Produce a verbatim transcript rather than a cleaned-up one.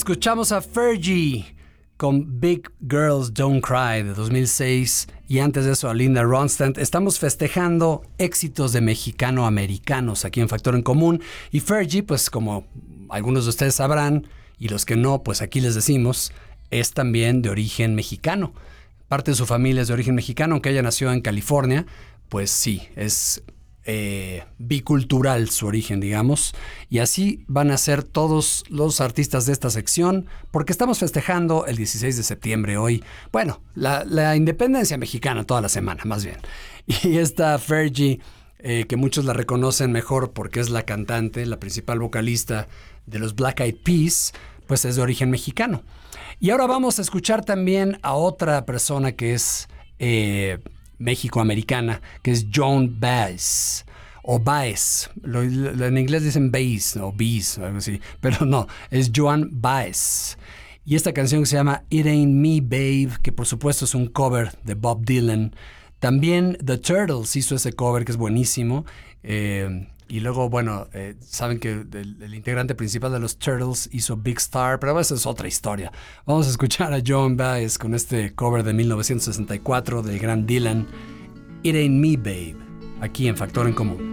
Escuchamos a Fergie con Big Girls Don't Cry de dos mil seis y antes de eso a Linda Ronstadt. Estamos festejando éxitos de mexicano-americanos aquí en Factor en Común y Fergie, pues como algunos de ustedes sabrán y los que no, pues aquí les decimos, es también de origen mexicano. Parte de su familia es de origen mexicano, aunque ella nació en California, pues sí, es eh, bicultural su origen, digamos. Y así van a ser todos los artistas de esta sección, porque estamos festejando el dieciséis de septiembre hoy. Bueno, la, la independencia mexicana toda la semana, más bien. Y esta Fergie, eh, que muchos la reconocen mejor porque es la cantante, la principal vocalista de los Black Eyed Peas, pues es de origen mexicano. Y ahora vamos a escuchar también a otra persona que es eh, México-americana, que es Joan Baez, o Baez. Lo, lo, en inglés dicen Baez, o Bees, o algo así, pero no, es Joan Baez. Y esta canción que se llama It Ain't Me, Babe, que por supuesto es un cover de Bob Dylan. También The Turtles hizo ese cover, que es buenísimo. Eh, y luego, bueno, eh, saben que el, el integrante principal de los Turtles hizo Big Star, pero esa es otra historia. Vamos a escuchar a Joan Baez con este cover de mil novecientos sesenta y cuatro del gran Dylan, It Ain't Me, Babe, aquí en Factor en Común.